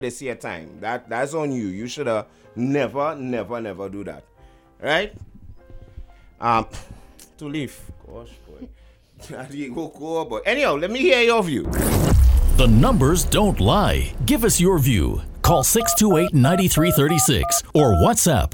this year time. That's on you. You should have never do that. Right? To leave. Gosh, boy. Go, boy. Anyhow, let me hear your view. The numbers don't lie. Give us your view. Call 628-9336 or WhatsApp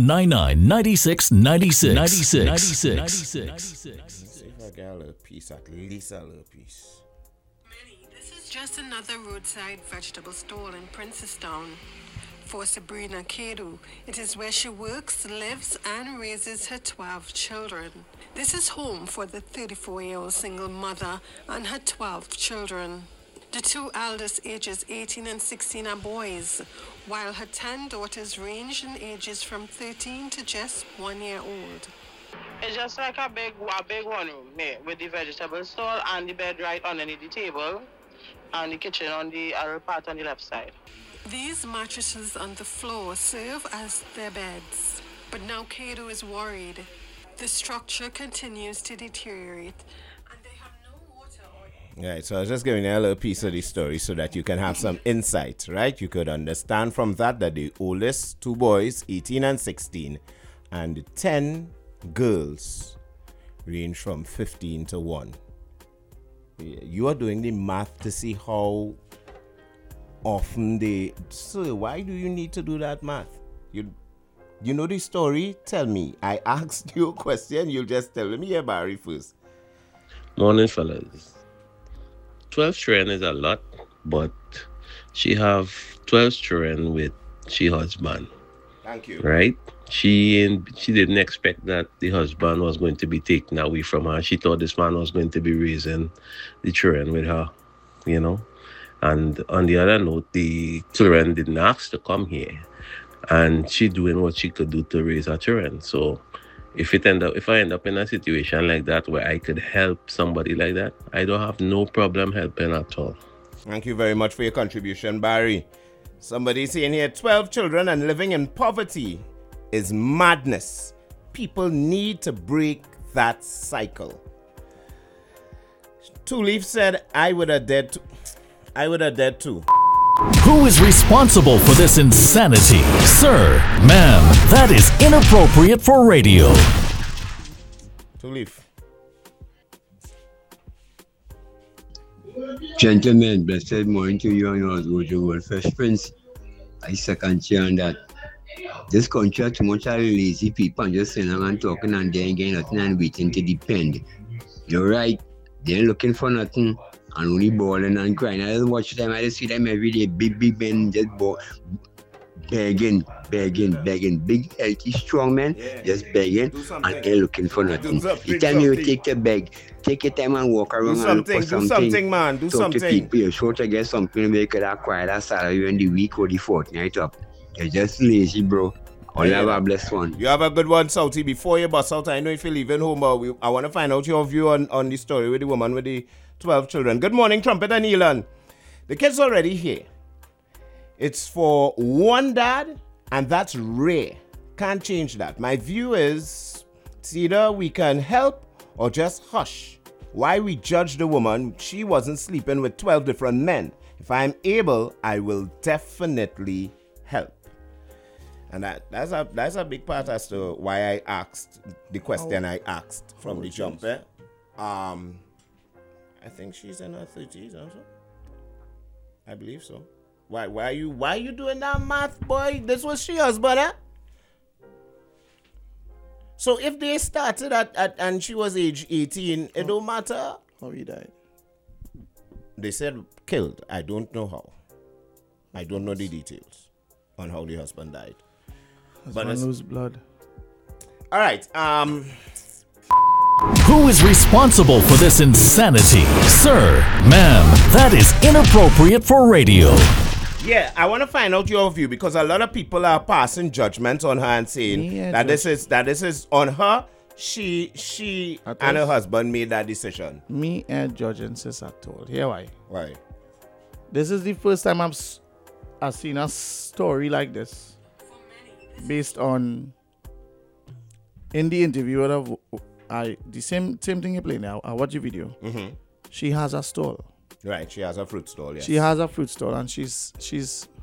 799-9696. 96. See if I get a little piece, at least a little piece. This is just another roadside vegetable stall in Princestown. For Sabrina Kedu, it is where she works, lives, and raises her 12 children. This is home for the 34-year-old single mother and her 12 children. The two eldest, ages 18 and 16, are boys, while her 10 daughters range in ages from 13 to just 1 year old. It's just like a big one room here with the vegetable stall and the bed right underneath the table and the kitchen on the other part on the left side. These mattresses on the floor serve as their beds. But now Kedu is worried. The structure continues to deteriorate and they have no water or... Right, so I was just giving you a little piece of the story so that you can have some insight, right? You could understand from that the oldest two boys, 18 and 16, and the 10 girls range from 15 to 1. You are doing the math to see how often they... Sir, why do you need to do that math? You know the story? Tell me. I asked you a question, you'll just tell me. Here, Barry, first. Morning, fellas. 12 children is a lot, but she have 12 children with she husband. Thank you. Right? She didn't expect that the husband was going to be taken away from her. She thought this man was going to be raising the children with her, you know. And on the other note, the children didn't ask to come here. And she doing what she could do to raise her children. So if I end up in a situation like that where I could help somebody like that, I don't have no problem helping at all. Thank you very much for your contribution, Barry. Somebody saying here, 12 children and living in poverty is madness. People need to break that cycle. Two Leaf said, I would have dead too. Who is responsible for this insanity? Sir, ma'am, that is inappropriate for radio. Two Leaf. Gentlemen, blessed morning to you and yours, Roger Fresh Prince. I second chair on that. This country has too much of lazy people and just sitting around talking and they ain't getting nothing and waiting to depend. You're right, they ain't looking for nothing and only balling and crying. I don't watch them, I just see them every day, big men just begging, big, healthy, strong men, just begging and ain't looking for nothing. The time you take the beg, take your time and walk around and look for something. Do something, man. Do Talk something. to people. You're sure to get something where you could acquire that salary in the week or the fortnight up. You're just lazy, bro. All have a blessed one. You have a good one, Southie. Before you bust out, I know if you're leaving home, but I want to find out your view on the story with the woman with the 12 children. Good morning, Trumpet and Elon. The kid's already here. It's for one dad, and that's rare. Can't change that. My view is it's either we can help or just hush. Why we judge the woman? She wasn't sleeping with 12 different men. If I'm able, I will definitely help. And that's a big part as to why I asked the question I asked from the jump. I think she's in her 30s also. I believe so. Why are you doing that math, boy? This was she husband, eh? So if they started at and she was age 18, it don't matter. How he died? They said killed. I don't know how. I don't know the details on how the husband died. Husband lose blood. All right. Who is responsible for this insanity? Sir, ma'am, that is inappropriate for radio. Yeah, I want to find out your view because a lot of people are passing judgment on her and saying that this is on her. She and her husband made that decision. Me and Judge and Sis are told. Here why? Why? This is the first time I've seen a story like this based on in the interview of the same thing you play now. I watch the video. Mm-hmm. She has a stall. Right, she has a fruit stall. Yes. She has a fruit stall and she's